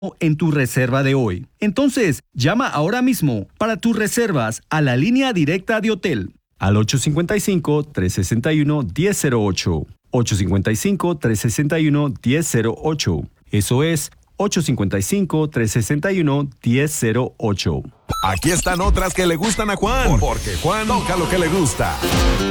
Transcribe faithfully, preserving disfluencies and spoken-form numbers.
en tu reserva de hoy. Entonces, llama ahora mismo para tus reservas a la línea directa de hotel al ocho cinco cinco, tres seis uno, uno cero cero ocho. ocho cinco cinco, tres seis uno, uno cero cero ocho. Eso es ocho cinco cinco, tres seis uno, uno cero cero ocho. Aquí están otras que le gustan a Juan, porque Juan toca lo que le gusta.